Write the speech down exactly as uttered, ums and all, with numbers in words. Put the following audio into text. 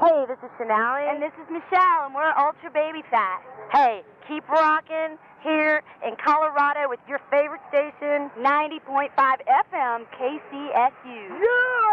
Hey, this is Sonali. And this is Michelle, and we're Ultra Baby Fat. Hey, keep rocking here in Colorado with your favorite station, ninety point five F M K C S U. Yeah!